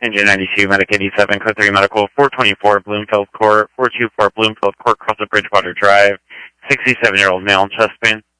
Engine 92, Medic 87, Code 3 Medical, 424 Bloomfield Court, 424 Bloomfield Court, Cross of Bridgewater Drive, 67-year-old male, chest pain.